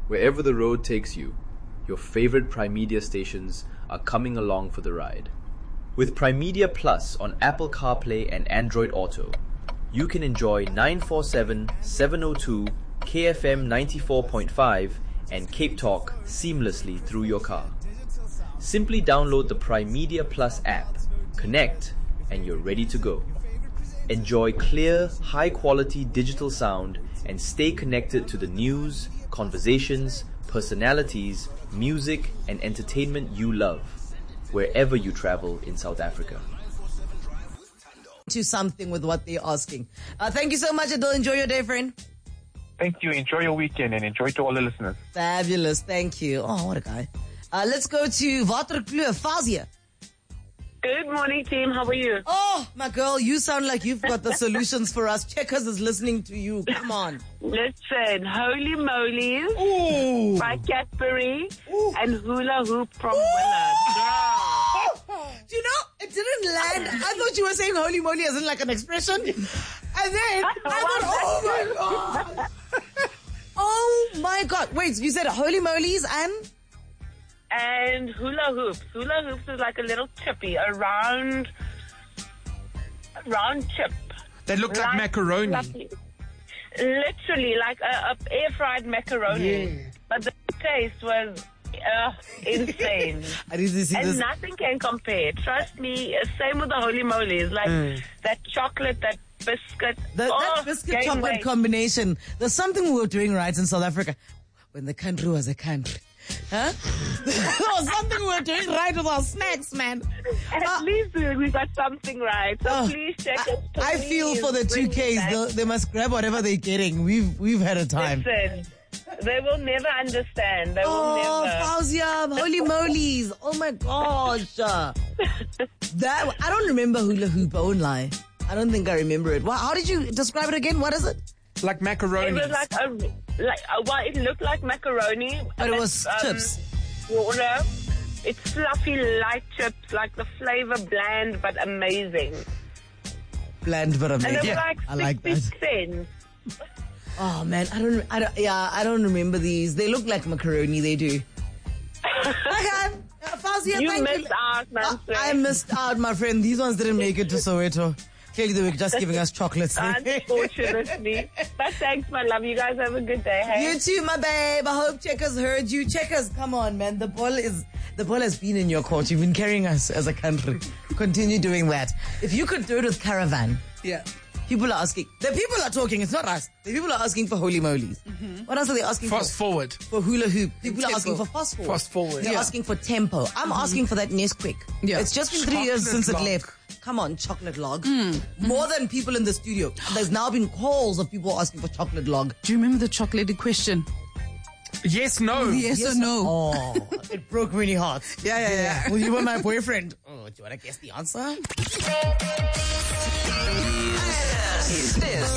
Wherever the road takes you, your favorite Primedia stations are coming along for the ride. With Primedia Plus on Apple CarPlay and Android Auto, you can enjoy 947, 702, KFM 94.5 and Cape Talk seamlessly through your car. Simply download the Primedia Plus app, connect, and you're ready to go. Enjoy clear, high-quality digital sound and stay connected to the news, conversations, personalities, music, and entertainment you love, wherever you travel in South Africa. To something with what they're asking. Thank you so much, Adil. Enjoy your day, friend. Thank you. Enjoy your weekend and enjoy to all the listeners. Fabulous. Thank you. Oh, what a guy. Let's go to Waterkloof. Fazia. Good morning, team. How are you? Oh, my girl, you sound like you've got the solutions for us. Checkers is listening to you. Come on. Listen, Holy Molies Ooh. by Cadbury and Hula Hoop from Ooh. Willard. Do you know, it didn't land. I thought you were saying holy moly as in like an expression. And then I thought, oh my God. Oh my God. Wait, you said holy molies and hula hoops. Hula hoops is like a little chippy, a round chip. They look like macaroni. Literally, like a air-fried macaroni. Yeah. But the taste was insane. And nothing can compare. Trust me, same with the holy molies. Like that chocolate, that biscuit. That biscuit chocolate combination. There's something we were doing right in South Africa when the country was a country. Huh? There was something we were doing right with our snacks, man. At least we got something right. So please check it. I feel for the 2Ks. They must grab whatever they're getting. We've had a time. Listen, they will never understand. They will never. Oh, Fauzia, holy molies. Oh my gosh. I don't remember hula hoop, I won't lie. I don't think I remember it. Well, how did you describe it again? What is it? Like macaroni. It was it looked like macaroni. But it was chips. Water. It's fluffy, light chips, like the flavor bland but amazing. Bland but amazing. And they were like 60 cents. Oh man, I don't remember these. They look like macaroni, they do. Okay, Fazia, you thank missed out, man. I missed out, my friend. These ones didn't make it to Soweto. Clearly they were just giving us chocolates. Unfortunately. But thanks, my love. You guys have a good day, hey? You too, my babe. I hope Checkers heard you. Checkers, come on, man. The ball has been in your court. You've been carrying us as a country. Continue doing that. If you could do it with Caravan. Yeah. People are asking. The people are talking. It's not us. The people are asking for holy molies. Mm-hmm. What else are they asking for? Fast forward. For hula hoop. People are asking for fast forward. Fast forward. They're asking for tempo. I'm asking for that Nesquik. Yeah. It's just been 3 years since it left. Come on, chocolate log. More than people in the studio. There's now been calls of people asking for chocolate log. Do you remember the chocolate question? Yes, no. Yes or no? Oh, it broke many hearts. Yeah. Well, you were my boyfriend. Oh, do you want to guess the answer? Is this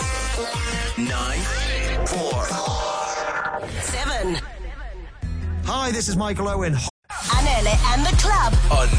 947? Hi, this is Michael Owen. Anele and the club on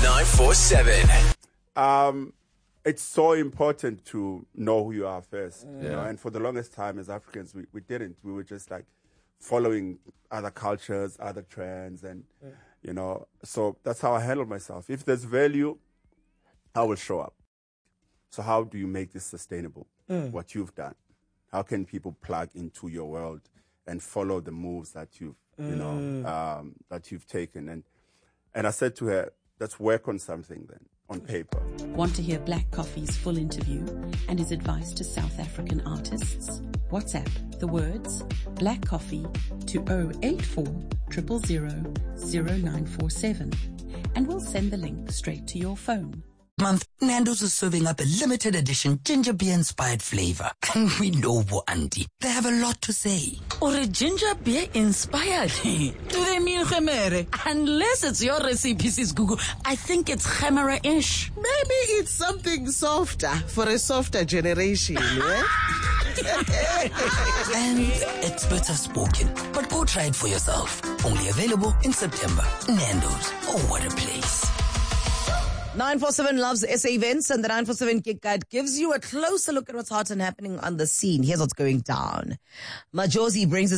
947. It's so important to know who you are first. You know? And for the longest time as Africans, we didn't. We were just like following other cultures, other trends, and you know. So that's how I handle myself. If there's value, I will show up. So how do you make this sustainable? What you've done? How can people plug into your world and follow the moves that you've that you've taken? And I said to her, let's work on something then, on paper. Want to hear Black Coffee's full interview and his advice to South African artists? WhatsApp the words Black Coffee to 084 000 0947 and we'll send the link straight to your phone. Month, Nando's is serving up a limited edition ginger beer inspired flavor. And we know Auntie. They have a lot to say. Or a ginger beer inspired? Do they mean khemere? Unless it's your recipe, sis Google. I think it's khemere-ish. Maybe it's something softer for a softer generation, yeah? And experts have spoken. But go try it for yourself. Only available in September. Nando's. Oh, what a place. 947 loves SA events, and the 947 Gig Guide gives you a closer look at what's hot and happening on the scene. Here's what's going down. Majosi brings us